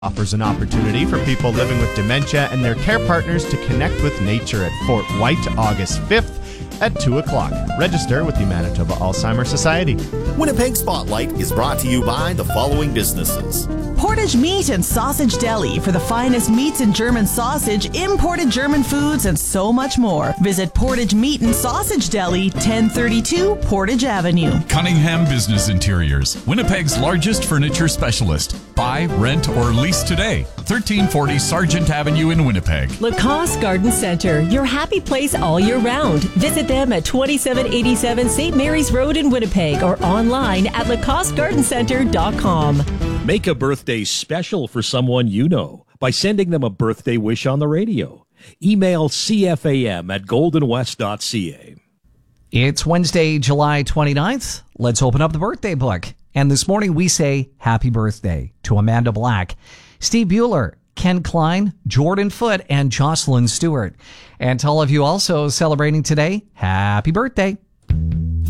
offers an opportunity for people living with dementia and their care partners to connect with nature at Fort White, August 5th at 2 o'clock. Register with the Manitoba Alzheimer's Society. Winnipeg Spotlight is brought to you by the following businesses. Portage Meat and Sausage Deli for the finest meats and German sausage, imported German foods, and so much more. Visit Portage Meat and Sausage Deli, 1032 Portage Avenue. Cunningham Business Interiors, Winnipeg's largest furniture specialist. Buy, rent, or lease today. 1340 Sargent Avenue in Winnipeg. Lacoste Garden Center, your happy place all year round. Visit them at 2787 St. Mary's Road in Winnipeg or online at lacostegardencenter.com. Make a birthday special for someone you know by sending them a birthday wish on the radio. Email cfam@goldenwest.ca. It's Wednesday, July 29th. Let's open up the birthday book. And this morning we say happy birthday to Amanda Black, Steve Bueller, Ken Klein, Jordan Foote, and Jocelyn Stewart. And to all of you also celebrating today, happy birthday.